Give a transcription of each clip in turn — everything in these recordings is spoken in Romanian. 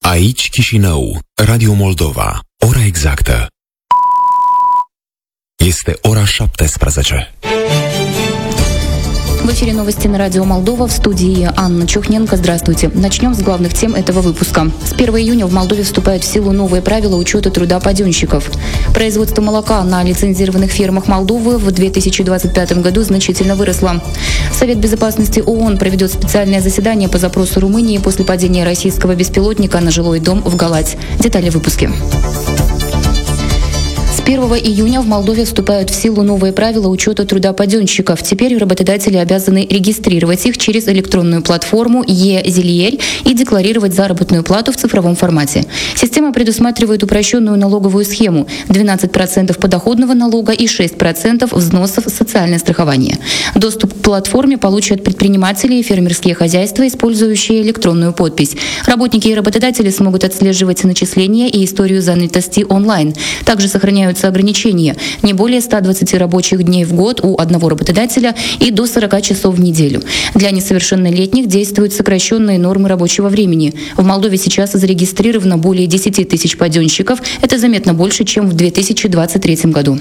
Aici Chișinău, Radio Moldova, ora exactă. Este ora 17. В эфире новости на радио Молдова, в студии Анна Чухненко. Здравствуйте. Начнем с главных тем этого выпуска. С 1 июня в Молдове вступают в силу новые правила учета труда паденщиков. Производство молока на лицензированных фермах Молдовы в 2025 году значительно выросло. Совет безопасности ООН проведет специальное заседание по запросу Румынии после падения российского беспилотника на жилой дом в Галать. Детали в выпуске. С 1 июня в Молдове вступают в силу новые правила учета труда паденщиков. Теперь работодатели обязаны регистрировать их через электронную платформу Е-Зельерь и декларировать заработную плату в цифровом формате. Система предусматривает упрощенную налоговую схему – 12% подоходного налога и 6% взносов в социальное страхование. Доступ к платформе получат предприниматели и фермерские хозяйства, использующие электронную подпись. Работники и работодатели смогут отслеживать начисления и историю занятости онлайн. Также сохраняются ограничения – не более 120 рабочих дней в год у одного работодателя и до 40 часов в неделю. Для несовершеннолетних действуют сокращенные нормы рабочего времени. В Молдове сейчас зарегистрировано более 10 тысяч паденщиков. Это заметно больше, чем в 2023 году.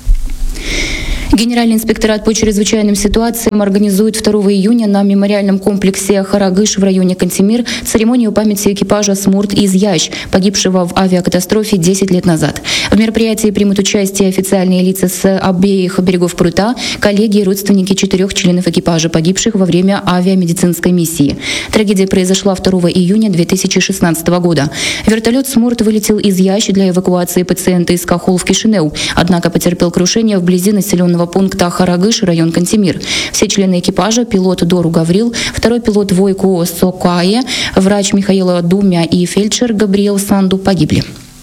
Генеральный инспекторат по чрезвычайным ситуациям организует 2 июня на мемориальном комплексе Харагыш в районе Кантемир церемонию памяти экипажа «Смурт» из Ящ, погибшего в авиакатастрофе 10 лет назад. В мероприятии примут участие официальные лица с обеих берегов прута, коллеги и родственники 4 членов экипажа, погибших во время авиамедицинской миссии. Трагедия произошла 2 июня 2016 года. Вертолет «Смурт» вылетел из Ящ для эвакуации пациента из Кахол в Кишинев, однако потерпел крушение вблизи населенного пункта Харагыш, район Кантемир. Все члены экипажа, пилот Дору Гаврил, второй пилот Войко Сокае, врач Михаила Думя и фельдшер Габриэл Санду погибли.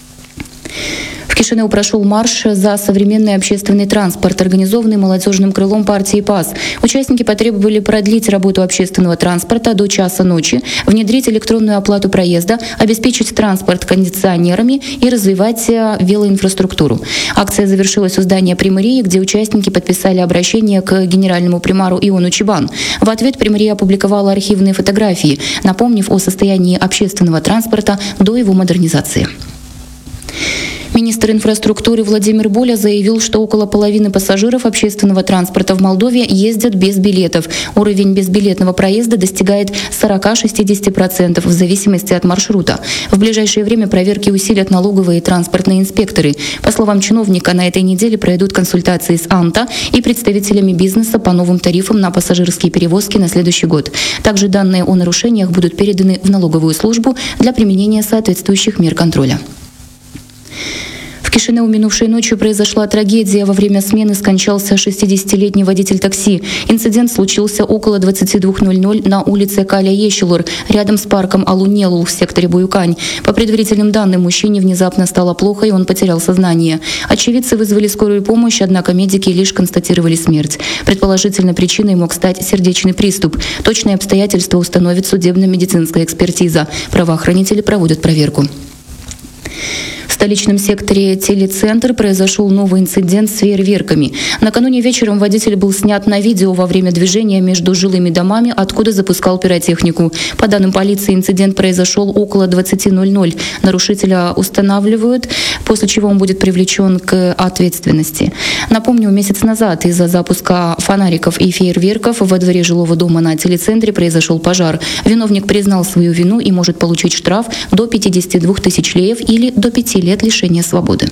В Кишинев прошел марш за современный общественный транспорт, организованный молодежным крылом партии ПАС. Участники потребовали продлить работу общественного транспорта до часа ночи, внедрить электронную оплату проезда, обеспечить транспорт кондиционерами и развивать велоинфраструктуру. Акция завершилась у здания Примарии, где участники подписали обращение к генеральному примару Иону Чебан. В ответ Примария опубликовала архивные фотографии, напомнив о состоянии общественного транспорта до его модернизации. Министр инфраструктуры Владимир Боля заявил, что около половины пассажиров общественного транспорта в Молдове ездят без билетов. Уровень безбилетного проезда достигает 40-60% в зависимости от маршрута. В ближайшее время проверки усилят налоговые и транспортные инспекторы. По словам чиновника, на этой неделе пройдут консультации с АНТА и представителями бизнеса по новым тарифам на пассажирские перевозки на следующий год. Также данные о нарушениях будут переданы в налоговую службу для применения соответствующих мер контроля. В Кишиневе минувшей ночью произошла трагедия. Во время смены скончался 60-летний водитель такси. Инцидент случился около 22:00 на улице Каля-Ещелур, рядом с парком Алунелул в секторе Буюкань. По предварительным данным, мужчине внезапно стало плохо, и он потерял сознание. Очевидцы вызвали скорую помощь, однако медики лишь констатировали смерть. Предположительной причиной мог стать сердечный приступ. Точные обстоятельства установит судебно-медицинская экспертиза. Правоохранители проводят проверку. В столичном секторе Телецентр произошел новый инцидент с фейерверками. Накануне вечером водитель был снят на видео во время движения между жилыми домами, откуда запускал пиротехнику. По данным полиции, инцидент произошел около 20:00. Нарушителя устанавливают, после чего он будет привлечен к ответственности. Напомню, месяц назад из-за запуска фонариков и фейерверков во дворе жилого дома на Телецентре произошел пожар. Виновник признал свою вину и может получить штраф до 52 тысяч леев или до 5 лет лишения свободы.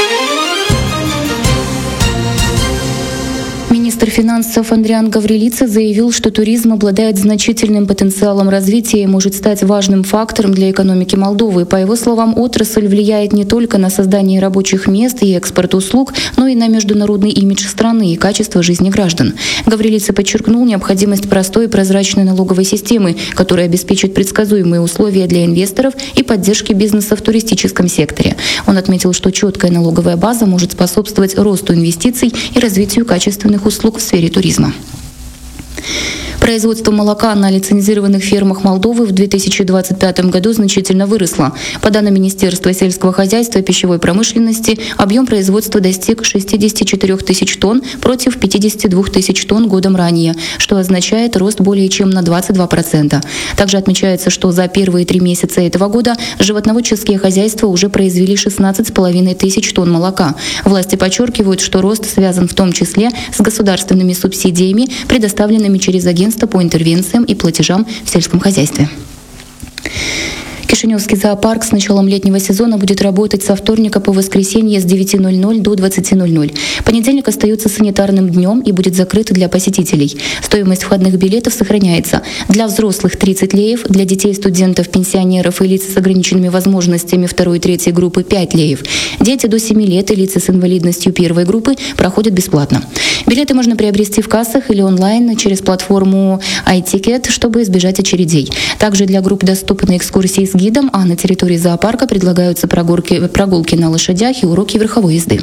Министр финансов Андриан Гаврилица заявил, что туризм обладает значительным потенциалом развития и может стать важным фактором для экономики Молдовы. По его словам, отрасль влияет не только на создание рабочих мест и экспорт услуг, но и на международный имидж страны и качество жизни граждан. Гаврилица подчеркнул необходимость простой и прозрачной налоговой системы, которая обеспечит предсказуемые условия для инвесторов и поддержки бизнеса в туристическом секторе. Он отметил, что четкая налоговая база может способствовать росту инвестиций и развитию качественных услуг в сфере туризма. Производство молока на лицензированных фермах Молдовы в 2025 году значительно выросло. По данным Министерства сельского хозяйства и пищевой промышленности, объем производства достиг 64 тысяч тонн против 52 тысяч тонн годом ранее, что означает рост более чем на 22%. Также отмечается, что за первые 3 месяца этого года животноводческие хозяйства уже произвели 16,5 тысяч тонн молока. Власти подчеркивают, что рост связан в том числе с государственными субсидиями, предоставленными через агентство по интервенциям и платежам в сельском хозяйстве. Кишиневский зоопарк с началом летнего сезона будет работать со вторника по воскресенье с 9:00 до 20:00. Понедельник остается санитарным днем и будет закрыт для посетителей. Стоимость входных билетов сохраняется. Для взрослых 30 леев, для детей, студентов, пенсионеров и лиц с ограниченными возможностями 2 и 3 группы 5 леев. Дети до 7 лет и лица с инвалидностью 1 группы проходят бесплатно. Билеты можно приобрести в кассах или онлайн через платформу iTicket, чтобы избежать очередей. Также для групп доступны экскурсии с гидом, а на территории зоопарка предлагаются прогулки на лошадях и уроки верховой езды.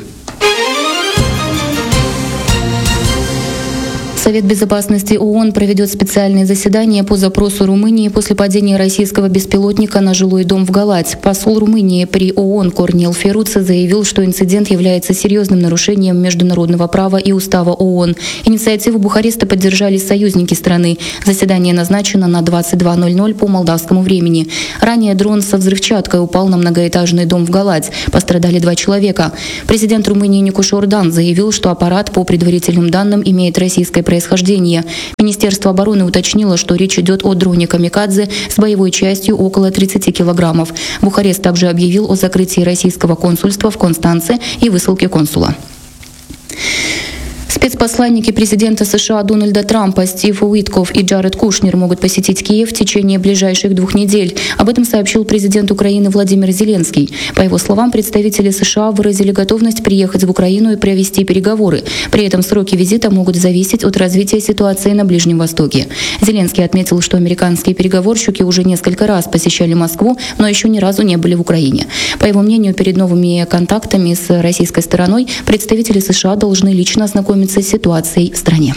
Совет безопасности ООН проведет специальное заседание по запросу Румынии после падения российского беспилотника на жилой дом в Галать. Посол Румынии при ООН Корнел Феруци заявил, что инцидент является серьезным нарушением международного права и устава ООН. Инициативу Бухареста поддержали союзники страны. Заседание назначено на 22:00 по молдавскому времени. Ранее дрон со взрывчаткой упал на многоэтажный дом в Галать. Пострадали 2 человека. Президент Румынии Никош Ордан заявил, что аппарат, по предварительным данным, имеет российское происхождение. Министерство обороны уточнило, что речь идет о дроне «Камикадзе» с боевой частью около 30 килограммов. Бухарест также объявил о закрытии российского консульства в Констанце и высылке консула. Спецпосланники президента США Дональда Трампа Стив Уитков и Джаред Кушнер могут посетить Киев в течение ближайших 2 недель. Об этом сообщил президент Украины Владимир Зеленский. По его словам, представители США выразили готовность приехать в Украину и провести переговоры. При этом сроки визита могут зависеть от развития ситуации на Ближнем Востоке. Зеленский отметил, что американские переговорщики уже несколько раз посещали Москву, но еще ни разу не были в Украине. По его мнению, перед новыми контактами с российской стороной представители США должны лично ознакомиться с ситуацией в стране.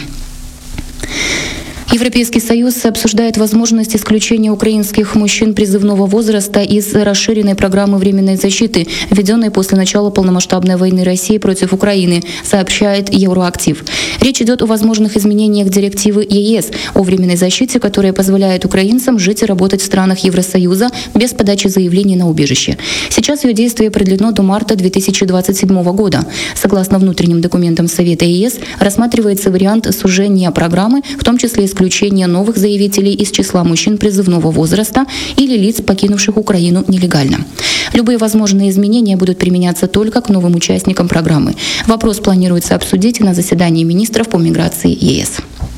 Европейский Союз обсуждает возможность исключения украинских мужчин призывного возраста из расширенной программы временной защиты, введенной после начала полномасштабной войны России против Украины, сообщает Евроактив. Речь идет о возможных изменениях директивы ЕС о временной защите, которая позволяет украинцам жить и работать в странах Евросоюза без подачи заявлений на убежище. Сейчас ее действие продлено до марта 2027 года. Согласно внутренним документам Совета ЕС, рассматривается вариант сужения программы, в том числе исключения новых заявителей из числа мужчин призывного возраста или лиц, покинувших Украину нелегально. Любые возможные изменения будут применяться только к новым участникам программы. Вопрос планируется обсудить на заседании министров по миграции ЕС.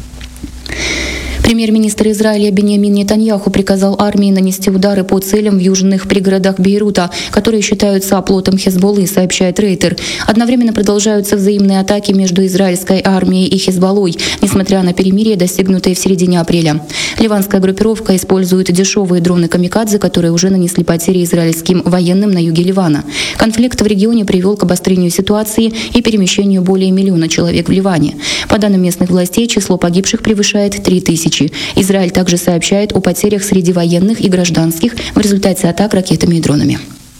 Премьер-министр Израиля Биньямин Нетаньяху приказал армии нанести удары по целям в южных пригородах Бейрута, которые считаются оплотом Хезболлы, сообщает Рейтер. Одновременно продолжаются взаимные атаки между израильской армией и Хезболлой, несмотря на перемирие, достигнутое в середине апреля. Ливанская группировка использует дешевые дроны «Камикадзе», которые уже нанесли потери израильским военным на юге Ливана. Конфликт в регионе привел к обострению ситуации и перемещению более 1 миллиона человек в Ливане. По данным местных властей, число погибших превышает 3000. Израиль также сообщает о потерях среди военных и гражданских в результате атак ракетами и дронами.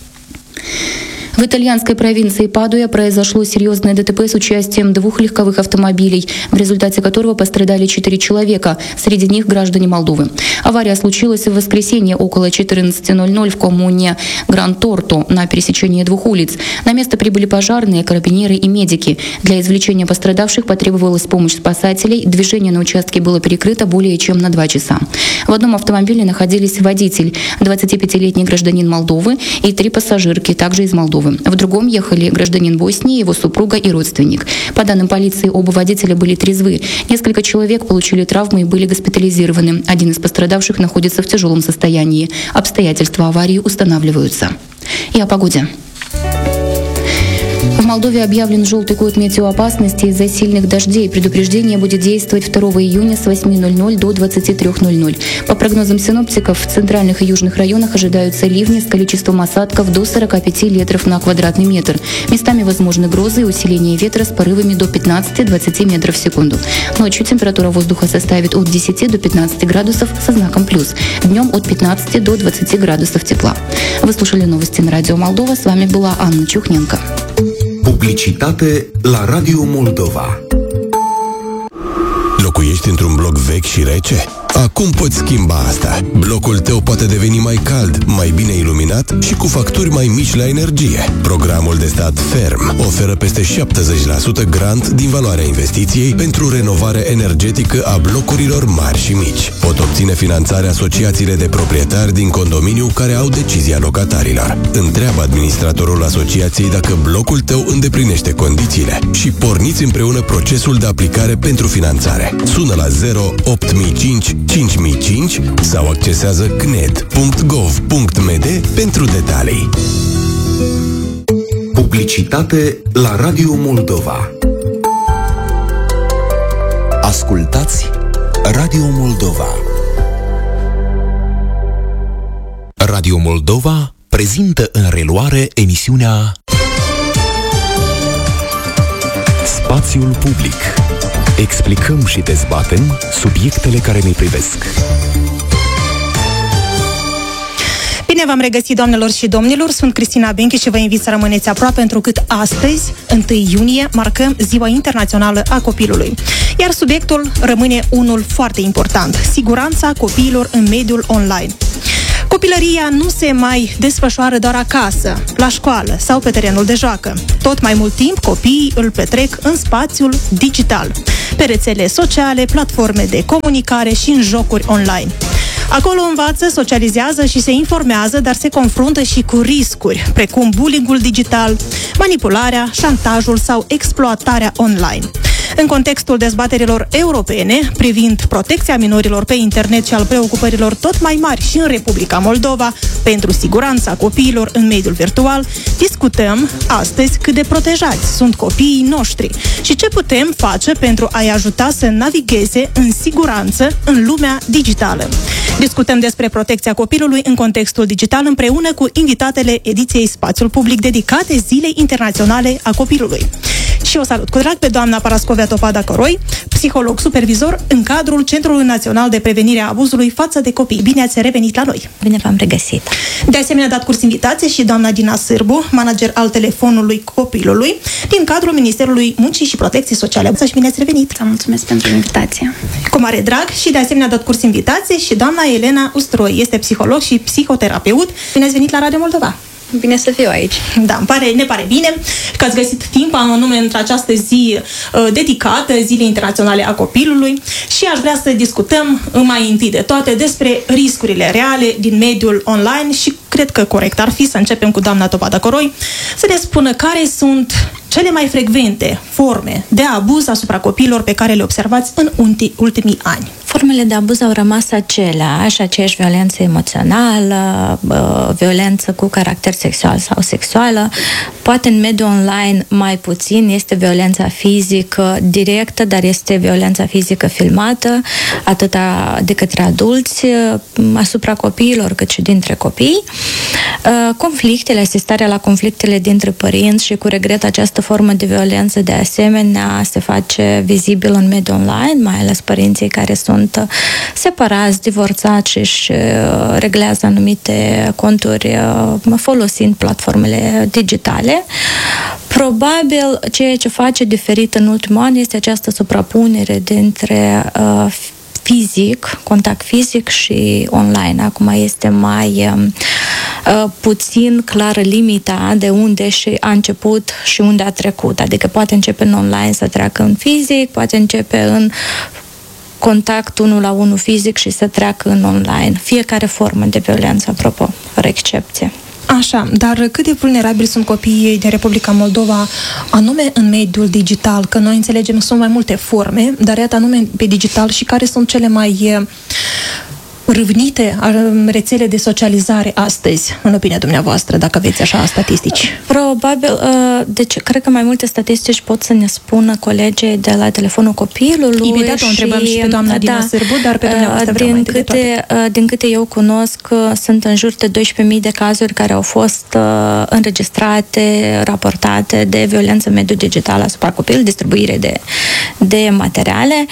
В итальянской провинции Падуя произошло серьезное ДТП с участием 2 легковых автомобилей, в результате которого пострадали 4 человека, среди них граждане Молдовы. Авария случилась в воскресенье около 14:00 в коммуне Гран-Торто на пересечении 2 улиц. На место прибыли пожарные, карабинеры и медики. Для извлечения пострадавших потребовалась помощь спасателей. Движение на участке было перекрыто более чем на 2 часа. В одном автомобиле находились водитель, 25-летний гражданин Молдовы и 3 пассажирки, также из Молдовы. В другом ехали гражданин Боснии, его супруга и родственник. По данным полиции, оба водителя были трезвы. Несколько человек получили травмы и были госпитализированы. Один из пострадавших находится в тяжелом состоянии. Обстоятельства аварии устанавливаются. И о погоде. В Молдове объявлен желтый код метеоопасности из-за сильных дождей. Предупреждение будет действовать 2 июня с 8:00 до 23:00. По прогнозам синоптиков, в центральных и южных районах ожидаются ливни с количеством осадков до 45 литров на квадратный метр. Местами возможны грозы и усиление ветра с порывами до 15-20 метров в секунду. Ночью температура воздуха составит от 10 до 15 градусов со знаком плюс. Днем от 15 до 20 градусов тепла. Вы слушали новости на Радио Молдова. С вами была Анна Чухненко. Publicitate la Radio Moldova. Locuiești într-un bloc vechi și rece? Acum poți schimba asta. Blocul tău poate deveni mai cald, mai bine iluminat și cu facturi mai mici la energie. Programul de stat FERM oferă peste 70% grant din valoarea investiției pentru renovare energetică a blocurilor mari și mici. Pot obține finanțare asociațiile de proprietari din condominiu care au decizia locatarilor. Întreabă administratorul asociației dacă blocul tău îndeplinește condițiile și porniți împreună procesul de aplicare pentru finanțare. Sună la 08005 5005 sau accesează cned.gov.md pentru detalii. Publicitate la Radio Moldova. Ascultați Radio Moldova. Radio Moldova prezintă în reluare emisiunea Spațiul public. Explicăm și dezbatem subiectele care ne privesc. Bine v-am regăsit, doamnelor și domnilor, sunt Cristina Benchi și vă invit să rămâneți aproape, întrucât astăzi, 1 iunie, marcăm Ziua Internațională a Copilului. Iar subiectul rămâne unul foarte important: siguranța copiilor în mediul online. Copilăria nu se mai desfășoară doar acasă, la școală sau pe terenul de joacă. Tot mai mult timp copiii îl petrec în spațiul digital, pe rețele sociale, platforme de comunicare și în jocuri online. Acolo învață, socializează și se informează, dar se confruntă și cu riscuri, precum bullying-ul digital, manipularea, șantajul sau exploatarea online. În contextul dezbaterilor europene privind protecția minorilor pe internet și al preocupărilor tot mai mari și în Republica Moldova pentru siguranța copiilor în mediul virtual, discutăm astăzi cât de protejați sunt copiii noștri și ce putem face pentru a-i ajuta să navigheze în siguranță în lumea digitală. Discutăm despre protecția copilului în contextul digital împreună cu invitatele ediției Spațiul Public dedicate Zilei Internaționale a Copilului. Și o salut cu drag pe doamna Parascovia Topada-Coroi, psiholog supervizor în cadrul Centrului Național de Prevenire a Abuzului față de copii. Bine ați revenit la noi! Bine v-am regăsit! De asemenea, a dat curs invitație și doamna Dina Sârbu, manager al telefonului copilului, din cadrul Ministerului Muncii și Protecției Sociale. Și bine ați revenit! Vă mulțumesc pentru invitație! Cu mare drag și de asemenea a dat curs invitație și doamna Elena Ustroi, este psiholog și psihoterapeut. Bine ați venit la Radio Moldova! Bine să fiu aici. Da, ne pare bine că ați găsit timp anume într această zi dedicată Zilei Internaționale a Copilului și aș vrea să discutăm mai întâi de toate despre riscurile reale din mediul online și cred că corect ar fi să începem cu doamna Topada-Coroi să ne spună care sunt cele mai frecvente forme de abuz asupra copiilor pe care le observați în ultimii ani. Formele de abuz au rămas aceleași, aceeași violență emoțională, violență cu caracter sexual sau sexuală. Poate în mediul online mai puțin, este violența fizică directă, dar este violența fizică filmată, atât de către adulți asupra copiilor, cât și dintre copii. Conflictele, asistarea la conflictele dintre părinți și cu regret această formă de violență de asemenea se face vizibil în mediul online, mai ales părinții care sunt separați, divorțați și își reglează anumite conturi folosind platformele digitale. Probabil ceea ce face diferit în ultimul an este această suprapunere dintre contact fizic și online. Acum este mai puțin clară limita de unde și a început și unde a trecut. Adică poate începe în online să treacă în fizic, poate începe în contact 1-la-1 fizic și să treacă în online. Fiecare formă de violență, apropo, fără excepție. Așa, dar cât de vulnerabili sunt copiii din Republica Moldova anume în mediul digital? Că noi înțelegem că sunt mai multe forme, dar iată anume pe digital și care sunt cele mai râvnite rețele de socializare astăzi, în opinia dumneavoastră, dacă aveți așa statistici? Probabil, deci cred că mai multe statistici pot să ne spună colegii de la telefonul copilului. Imediat o întrebăm și pe doamna Dina Sârbu, dar pe dumneavoastră vreau mai întâi de toate. Din câte eu cunosc, sunt în jur de 12.000 de cazuri care au fost înregistrate, raportate de violență în mediul digital asupra copilului, distribuire de materiale.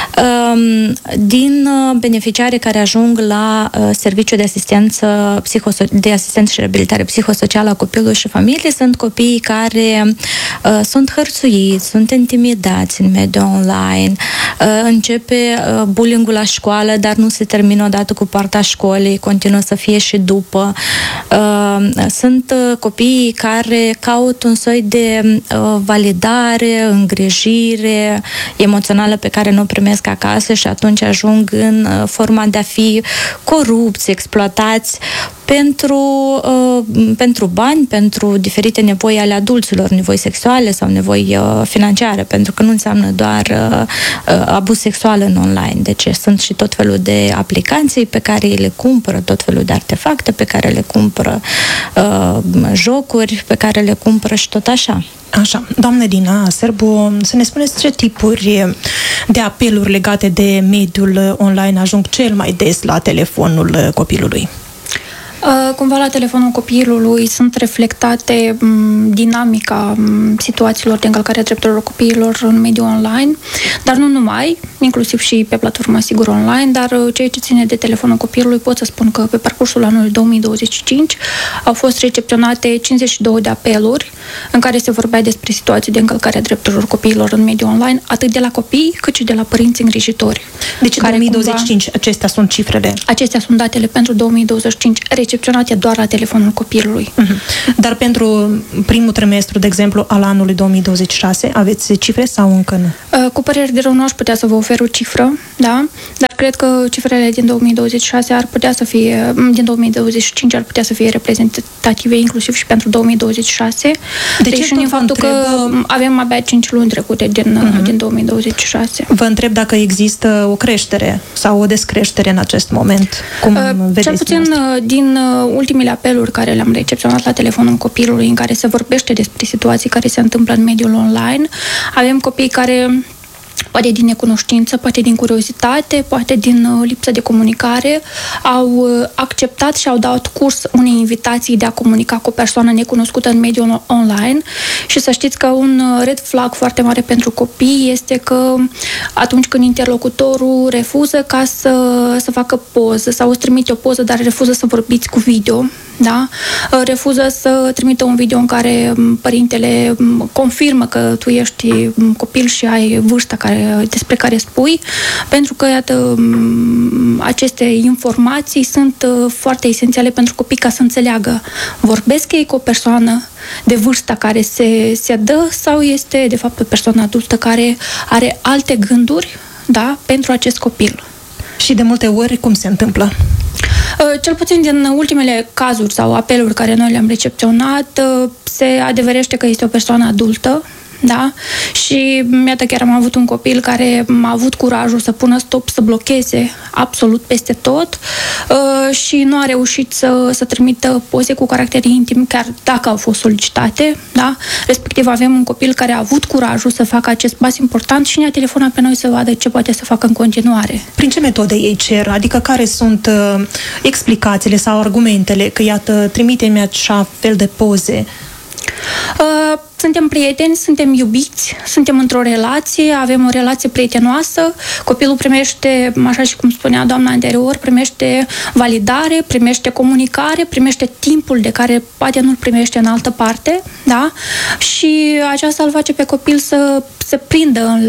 Din beneficiarii care ajung la serviciul de asistență și reabilitare psihosocială a copilului și familiei, sunt copiii care sunt hărțuiți, sunt intimidați în mediul online, începe bullying-ul la școală, dar nu se termină odată cu poarta școlii, continuă să fie și după. Sunt copiii care caută un soi de validare, îngrijire emoțională pe care nu o primesc acasă și atunci ajung în forma de a fi corupți, exploatați pentru bani, pentru diferite nevoi ale adulților, nevoi sexuale sau nevoi financiare, pentru că nu înseamnă doar abuz sexual în online. Deci sunt și tot felul de aplicații pe care îi le cumpără, tot felul de artefacte pe care le cumpără, jocuri pe care le cumpără și tot așa. Așa, doamnă Dina Sârbu, să ne spuneți ce tipuri de apeluri legate de mediul online ajung cel mai des la telefonul copilului? Cumva la telefonul copilului sunt reflectate dinamica situațiilor de încălcare a drepturilor copiilor în mediul online, dar nu numai, inclusiv și pe platforma Sigur Online, dar ceea ce ține de telefonul copilului pot să spun că pe parcursul anului 2025 au fost recepționate 52 de apeluri în care se vorbea despre situații de încălcare a drepturilor copiilor în mediul online, atât de la copii cât și de la părinți îngrijitori. Deci în 2025 acestea sunt cifrele? Acestea sunt datele pentru 2025 recepționate doar la telefonul copilului. Dar pentru primul trimestru, de exemplu, al anului 2026, aveți cifre sau încă nu? Cu părere de rău nu aș putea să vă ofer o cifră, da? Dar cred că cifrele din 2026 ar putea să fie, din 2025 ar putea să fie reprezentative inclusiv și pentru 2026. Deci din faptul că avem abia 5 luni trecute din 2026. Vă întreb dacă există o creștere sau o descreștere în acest moment. Cum vedeți? Cel puțin din ultimele apeluri care le-am recepționat la telefonul copilului, în care se vorbește despre situații care se întâmplă în mediul online, avem copii care, poate din necunoștință, poate din curiozitate, poate din lipsă de comunicare, au acceptat și au dat curs unei invitații de a comunica cu o persoană necunoscută în mediul online. Și să știți că un red flag foarte mare pentru copii este că atunci când interlocutorul refuză ca să facă poză sau îți trimite o poză, dar refuză să vorbiți cu video, da? Refuză să trimită un video în care părintele confirmă că tu ești copil și ai vârsta despre care spui, pentru că, iată, aceste informații sunt foarte esențiale pentru copii ca să înțeleagă. Vorbesc ei cu o persoană de vârsta care se dă sau este, de fapt, o persoană adultă care are alte gânduri, da, pentru acest copil. Și de multe ori cum se întâmplă? Cel puțin din ultimele cazuri sau apeluri care noi le-am recepționat, se adeverește că este o persoană adultă, da? Și iată, chiar am avut un copil care a avut curajul să pună stop, să blocheze absolut peste tot și nu a reușit să trimită poze cu caractere intime, chiar dacă au fost solicitate, da? Respectiv avem un copil care a avut curajul să facă acest pas important și ne-a telefonat pe noi să vadă ce poate să facă în continuare. Prin ce metode ei cer? Adică care sunt explicațiile sau argumentele că, iată, trimite-mi așa fel de poze? Suntem prieteni, suntem iubiți, suntem într-o relație, avem o relație prietenoasă, copilul primește, așa și cum spunea doamna anterior, primește validare, primește comunicare, primește timpul de care poate nu-l primește în altă parte, da? Și aceasta îl face pe copil să se prindă în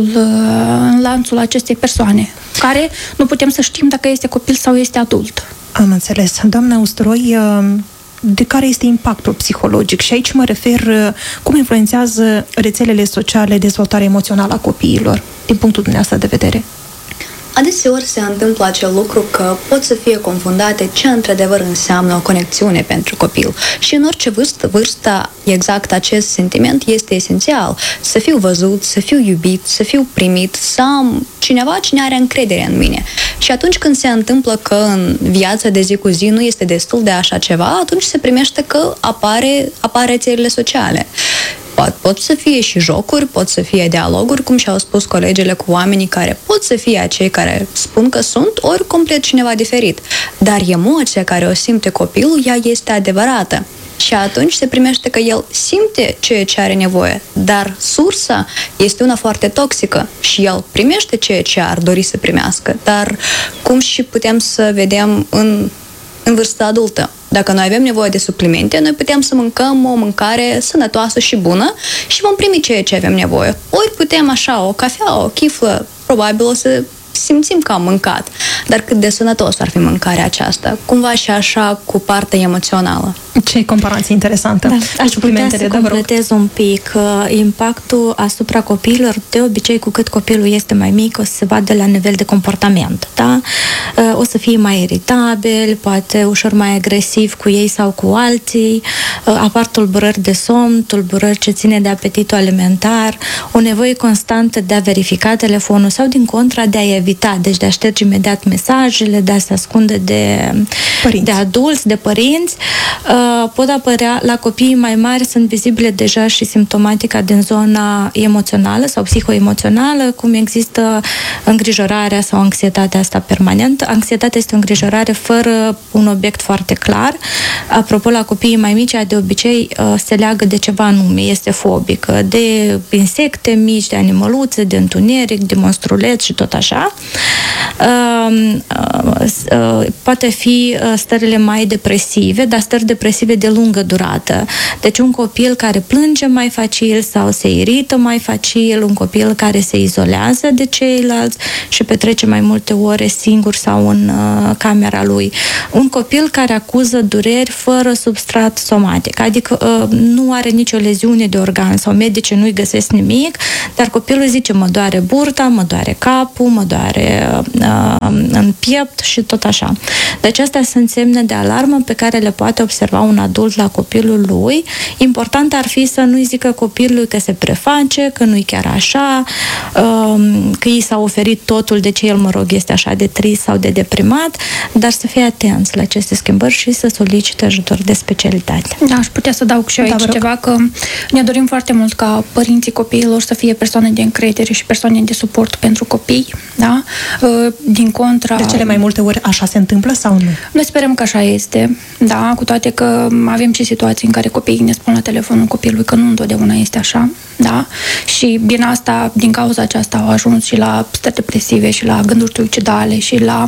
lanțul acestei persoane, care nu putem să știm dacă este copil sau este adult. Am înțeles. Doamna Usturoi, de care este impactul psihologic? Și aici mă refer cum influențează rețelele sociale dezvoltarea emoțională a copiilor, din punctul dumneavoastră de vedere. Adeseori se întâmplă acel lucru că pot să fie confundate ce într-adevăr înseamnă o conexiune pentru copil. Și în orice vârstă, exact acest sentiment este esențial. Să fiu văzut, să fiu iubit, să fiu primit, să am cineva cine are încredere în mine. Și atunci când se întâmplă că în viața de zi cu zi nu este destul de așa ceva, atunci se primește că apare rețelele sociale. Pot să fie și jocuri, pot să fie dialoguri, cum și-au spus colegele, cu oamenii care pot să fie acei care spun că sunt, ori complet cineva diferit. Dar emoția care o simte copilul, ea este adevărată. Și atunci se primește că el simte ceea ce are nevoie, dar sursa este una foarte toxică și el primește ceea ce ar dori să primească. Dar cum și putem să vedem în vârsta adultă? Dacă noi avem nevoie de suplimente, noi putem să mâncăm o mâncare sănătoasă și bună și vom primi ceea ce avem nevoie. Ori putem așa, o cafea, o chiflă, probabil o să simțim că am mâncat. Dar cât de sănătos ar fi mâncarea aceasta? Cumva și așa cu partea emoțională. Ce comparație interesantă. Da, aș putea să completez un pic. Impactul asupra copiilor, de obicei, cu cât copilul este mai mic, o să se vadă la nivel de comportament. Da? O să fie mai iritabil, poate ușor mai agresiv cu ei sau cu alții, apar tulburări de somn, tulburări ce ține de apetitul alimentar, o nevoie constantă de a verifica telefonul sau, din contra, de a evita, deci de a șterge imediat mesajele, de a se ascunde de adulți, de părinți. Pot apărea la copiii mai mari, sunt vizibile deja și simptomatica din zona emoțională sau psihoemoțională, cum există îngrijorarea sau anxietatea asta permanentă. Anxietatea este o îngrijorare fără un obiect foarte clar. Apropo, la copiii mai mici, de obicei se leagă de ceva anume, este fobică, de insecte mici, de animăluțe, de întuneric, de monstruleți și tot așa. Poate fi stările mai depresive, dar stări depresive de lungă durată. Deci un copil care plânge mai facil sau se irită mai facil, un copil care se izolează de ceilalți și petrece mai multe ore singur sau în camera lui. Un copil care acuză dureri fără substrat somatic, adică nu are nicio leziune de organ sau medicii nu-i găsesc nimic, dar copilul zice: mă doare burta, mă doare capul, mă doare în piept și tot așa. Deci astea sunt semne de alarmă pe care le poate observa un adult la copilul lui. Important ar fi să nu-i zică copilului că se preface, că nu-i chiar așa, că i s-a oferit totul, de ce el, mă rog, este așa de trist sau de deprimat, dar să fie atenți la aceste schimbări și să solicite ajutor de specialitate. Da, aș putea să dau și eu aici ceva, că ne dorim foarte mult ca părinții copiilor să fie persoane de încredere și persoane de suport pentru copii, da? Din contra... De cele mai multe ori așa se întâmplă sau nu? Noi sperăm că așa este, da, cu toate că avem și situații în care copiii ne spun la telefonul copilului că nu întotdeauna este așa, da? Și din cauza aceasta au ajuns și la stări depresive și la gânduri suicidale și la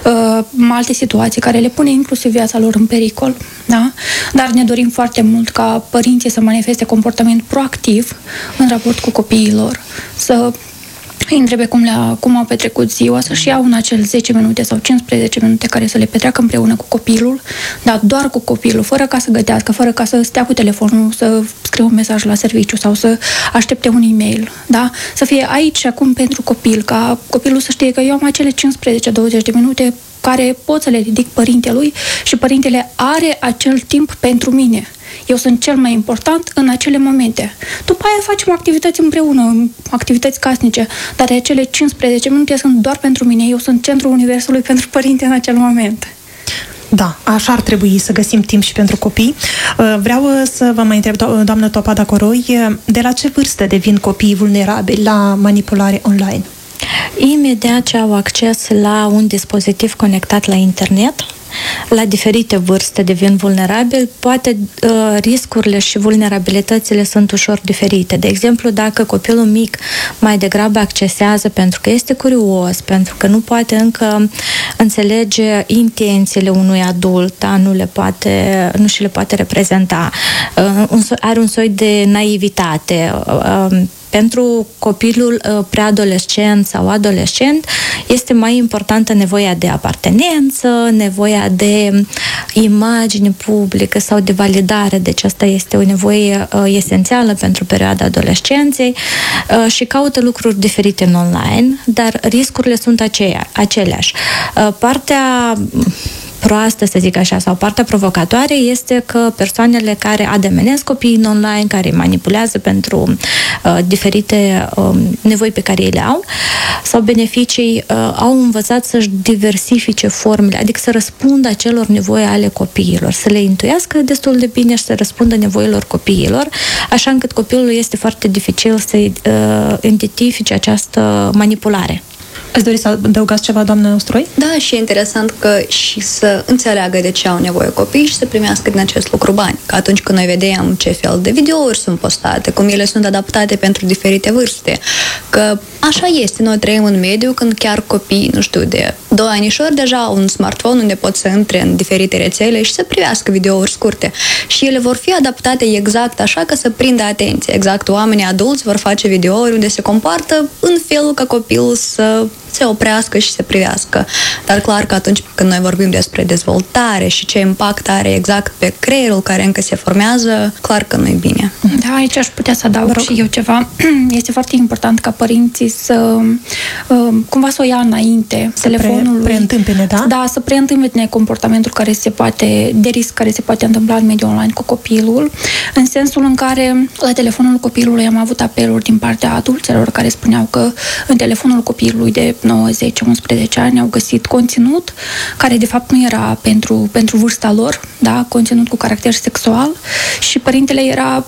alte situații care le pune inclusiv viața lor în pericol, da? Dar ne dorim foarte mult ca părinții să manifeste comportament proactiv în raport cu copiii lor, să îi întrebe cum au petrecut ziua, să-și iau în acel 10 minute sau 15 minute care să le petreacă împreună cu copilul, dar doar cu copilul, fără ca să gătească, fără ca să stea cu telefonul, să scrie un mesaj la serviciu sau să aștepte un e-mail, da? Să fie aici și acum pentru copil, ca copilul să știe că eu am acele 15-20 de minute care pot să le ridic părintelui și părintele are acel timp pentru mine. Eu sunt cel mai important în acele momente. După aia facem activități împreună, activități casnice, dar acele 15 minute sunt doar pentru mine. Eu sunt centrul universului pentru părinte în acel moment. Da, așa ar trebui să găsim timp și pentru copii. Vreau să vă mai întreb, doamnă Topada Coroi, de la ce vârstă devin copiii vulnerabili la manipulare online? Imediat ce au acces la un dispozitiv conectat la internet, la diferite vârste devin vulnerabili, poate riscurile și vulnerabilitățile sunt ușor diferite. De exemplu, dacă copilul mic mai degrabă accesează pentru că este curios, pentru că nu poate încă înțelege intențiile unui adult, da? Nu și le poate reprezenta, are un soi de naivitate. Pentru copilul preadolescent sau adolescent este mai importantă nevoia de apartenență, nevoia de imagine publică sau de validare. Deci asta este o nevoie esențială pentru perioada adolescenței și caută lucruri diferite în online, dar riscurile sunt aceleași. Partea proastă, să zic așa, sau partea provocatoare este că persoanele care ademenesc copiii în online, care manipulează pentru diferite nevoi pe care ei le au sau beneficii, au învățat să-și diversifice formele, adică să răspundă acelor nevoi ale copiilor, să le intuiască destul de bine și să răspundă nevoilor copiilor, așa încât copilul este foarte dificil să identifice această manipulare. Ați dori să adăugați ceva, doamnă Ustroi? Da, și e interesant că și să înțeleagă de ce au nevoie copiii și să primească din acest lucru bani. Că atunci când noi vedem ce fel de videouri sunt postate, cum ele sunt adaptate pentru diferite vârste, că așa este, noi trăim în mediu când chiar copii, nu știu, de 2 anișori deja au un smartphone unde pot să intre în diferite rețele și să privească videouri scurte. Și ele vor fi adaptate exact așa ca să prindă atenție. Exact, oamenii adulți vor face videouri unde se comportă în felul ca copilul să se oprească și se privească. Dar clar că atunci când noi vorbim despre dezvoltare și ce impact are exact pe creierul care încă se formează, clar că nu e bine. Da, aici aș putea să adaug și eu ceva. Este foarte important ca părinții să cumva să o ia înainte telefonul. Preîntâmpine, da? Da, să preîntâmpine comportamentul de risc care se poate întâmpla în mediul online cu copilul, în sensul în care la telefonul copilului am avut apeluri din partea adulților care spuneau că în telefonul copilului de 9, 10, 11 ani au găsit conținut care de fapt nu era pentru vârsta lor, da, conținut cu caracter sexual, și părintele era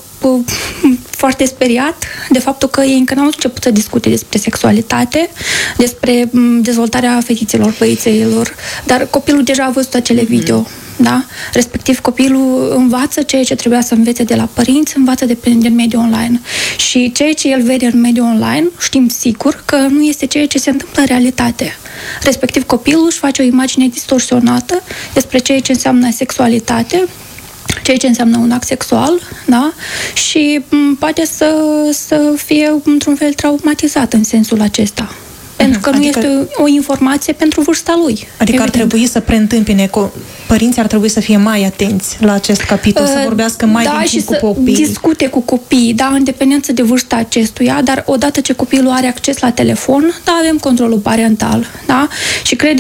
foarte speriat de faptul că ei încă n-au început să discute despre sexualitate, despre dezvoltarea fetițelor, băiețelor, dar copilul deja a văzut acele video. Da? Respectiv, copilul învață ceea ce trebuia să învețe de la părinți, învață din mediul online. Și ceea ce el vede în mediul online, știm sigur că nu este ceea ce se întâmplă în realitate. Respectiv, copilul își face o imagine distorsionată despre ceea ce înseamnă sexualitate, ceea ce înseamnă un act sexual, da? Și poate să fie într-un fel traumatizat în sensul acesta. Pentru că nu este o informație pentru vârsta lui. Adică evident. Ar trebui să preîntâmpine, părinții ar trebui să fie mai atenți la acest capitol, să vorbească mai din cu copiii. Și să discute cu copiii, da, în dependență de vârsta acestuia, dar odată ce copilul are acces la telefon, da, avem controlul parental, da? Și credem